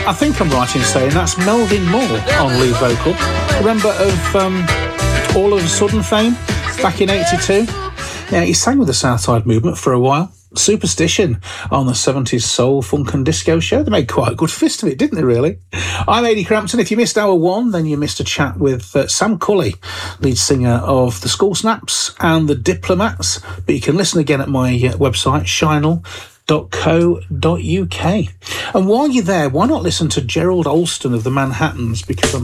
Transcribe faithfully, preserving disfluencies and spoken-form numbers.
I think I'm right in saying that's Melvin Moore on lead vocal. Remember of um, All of a Sudden fame back in eighty-two? Yeah, he sang with the Southside Movement for a while. Superstition on the seventies soul, funk and disco show. They made quite a good fist of it, didn't they, really? I'm Ady Crampton. If you missed hour one, then you missed a chat with uh, Sam Cully, lead singer of the School Snaps and the Diplomats. But you can listen again at my uh, website, shinel dot co dot uk. And while you're there, why not listen to Gerald Alston of the Manhattans, because I'm